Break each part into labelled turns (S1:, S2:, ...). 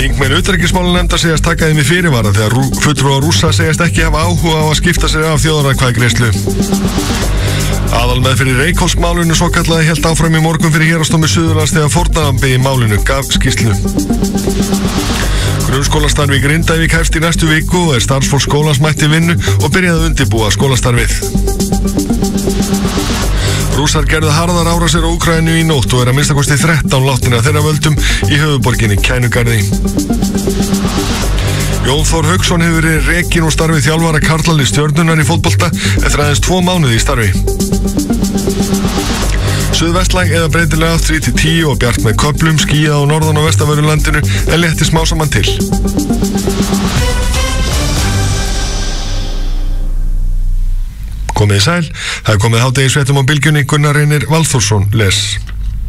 S1: Þingmenn utanríkismálanefndar segjast taka þeim í fyrirvara þegar fulltrúar Rússa segjast ekki hafa áhuga á að skipta sér af þjóðaratkvæðagreiðslu. Aðalmeðferð í Reykholtsmálinu svokallaði hélt áfram í morgun fyrir Héraðsdómi Suðurlands þegar fórnarlambi í málinu gaf skýrslu. Grunnskólastarfi í Grindavík hefst í næstu viku og starfsfólk skólans mætti vinnu og byrjaði að undirbúa skólastarfið. Rússar gerðu harðar árásir á Úkraínu í nótt og að minnsta kosti 13 látnir af þeirra völdum í höfuðborginni Kænugarði. Jón Þór Hauksson hefur verið rekinn úr starfi þjálfara karlaliðs Stjörnunnar í fótbolta eftir aðeins 2 mánuði í starfi. Suðvestlæg eða breytilega 3-10 og bjart með köflum, skýjað á norðan- og vestanverðu landinu en léttir smá saman til. Komið í sæl, það er komið hádegisfréttum á bylgjunni. Gunnar Reynir Valþórsson les.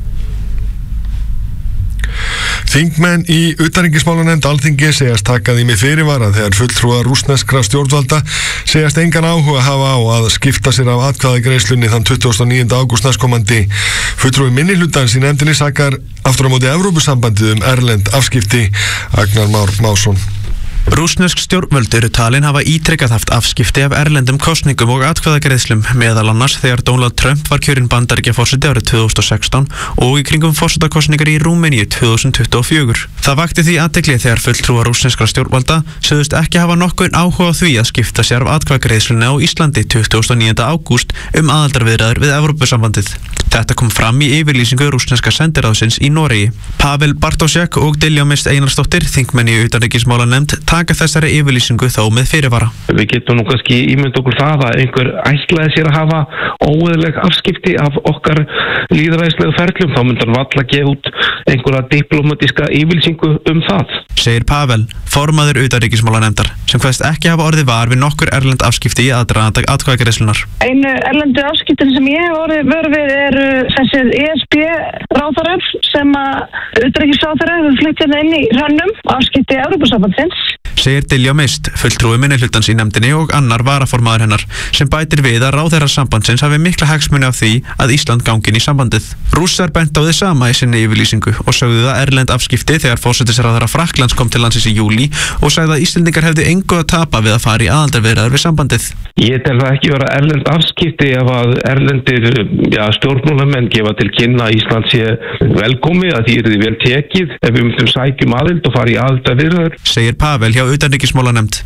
S1: Þingmenn í utanríkismálanefnd Alþingi segjast taka því með fyrirvara þegar fulltrúar rússneskra stjórnvalda segjast engan áhuga hafa á að skipta sér af atkvæðagreiðslunni þann 29. ágúst næstkomandi. Fulltrúi minnihlutans í nefndinni sakar aftur á móti Evrópusambandið erlend afskipti. Agnar Már Másson.
S2: Rússnesk stjórnvöld eru talin hafa ítrekað haft afskipti af erlendum kosningum og atkvæðagreiðslum, meðal annars þegar Donald Trump var kjörinn Bandaríkjaforseti árið 2016 og í kringum forsetakosningar í Rúmeníu 2024. Það vakti því athygli þegar fulltrúar rússneskra stjórnvalda sögðust ekki hafa nokkurn áhuga á því að skipta sér af atkvæðagreiðslunni á Íslandi 29. ágúst aðildarviðræður við Evrópusambandið. Þetta kom fram í yfirlýsingu rússneska sendiráðsins í Noregi. Pavel Bartósek og Diljá Mist Einarsdóttir, þingmenn í utanríkismálanefnd, taka þessari yfirlýsingu þó með fyrirvara.
S3: Við getum nú kannski ímynd okkur það að einhver ætlaði sér að hafa óeðlileg afskipti af okkar lýðræðislegu ferlum, þá myndi hann varla gefa út einhverja diplómatíska yfirlýsingu það.
S2: Segir Pavel, formaður utanríkismálanefndar, sem kveðst ekki hafa orðið var við nokkur erlend afskipti í aðdraganda atkvæðagreiðslunnar.
S4: Einu erlendu afskiptin sem ég hef orðið vör við eru þessir ESB-ráðherrar sem að utanríkisráðherrar hefur flutt hérna inn í hrönnum afskipti Evrópusambandsins.
S2: Segir Diljá Mist, fulltrúi minnihlutans í nefndinni og annar varaformaður hennar, sem bætir við að ráðherrar sambandsins hafi mikla hagsmuni af því að Ísland gangi inn í sambandið. Rússar bent á þið sama í sinni yfirlýsingu og sögðu það erlend afskipti þegar forsætisráðherra Frakklands kom til landsins í júlí og sagði að Íslendingar hefðu engu að tapa við að fara í aðildarviðræður við sambandið.
S3: Ég tel það ekki vera erlend afskipti ef að erlendir stjórnmálamenn gefa til kynna að Ísland sé velkomi, að því yrði vel tekið ef við myndum sækjum aðild og fara í aðildarviðræður.
S2: Segir Pavel hjá utanríkismálanefnd.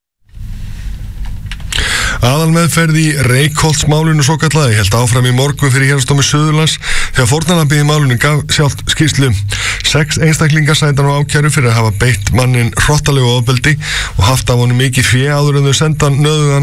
S1: Aðalmeðferð í Reykholtsmálinu svokallaði hélt áfram í morgun fyrir Héraðsdómi Suðurlands þegar fórnarlambið í málinu gaf sjálft skýrslu. 6 einstaklingar sæta nú ákæru fyrir að hafa beitt manninn hrottalegu ofbeldi og haft af honum mikið fé áður en þau senda hann nauðugan